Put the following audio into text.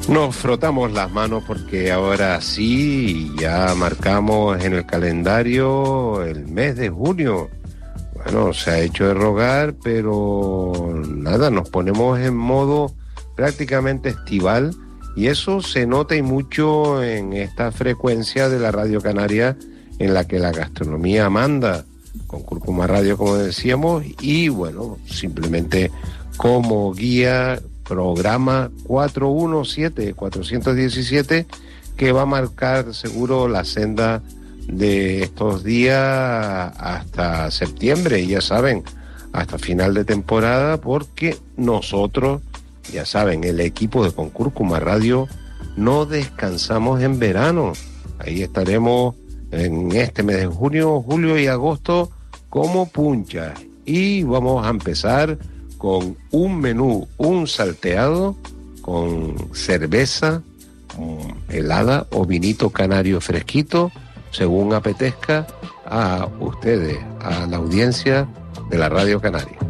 Nos frotamos las manos porque ahora sí ya marcamos en el calendario el mes de junio. Bueno, se ha hecho de rogar, pero nada, nos ponemos en modo prácticamente estival y eso se nota y mucho en esta frecuencia de la Radio Canaria en la que la gastronomía manda, con Cúrcuma Radio, como decíamos, y bueno, simplemente como guía programa 417, que va a marcar seguro la senda de estos días hasta septiembre, ya saben, hasta final de temporada, porque nosotros, ya saben, el equipo de Concúrcuma Radio, no descansamos en verano. Ahí estaremos en este mes de junio, julio y agosto como punchas. Y vamos a empezar con un menú, un salteado con cerveza helada o vinito canario fresquito, según apetezca a ustedes, a la audiencia de la Radio Canaria.